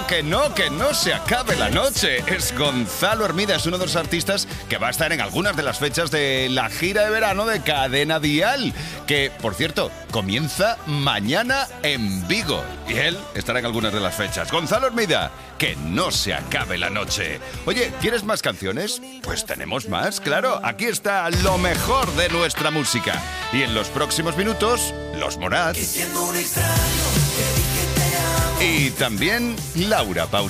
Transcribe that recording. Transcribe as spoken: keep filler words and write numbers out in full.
que no, que no se acabe la noche. Es Gonzalo Hermida, es uno de los artistas que va a estar en algunas de las fechas de la gira de verano de Cadena Dial, que, por cierto, comienza mañana en Vigo. Y él estará en algunas de las fechas. Gonzalo Hermida, que no se acabe la noche. Oye, ¿quieres más canciones? Pues tenemos más, claro. Aquí está lo mejor de nuestra música. Y en los próximos minutos, Los Morat. Y también Laura Pausini.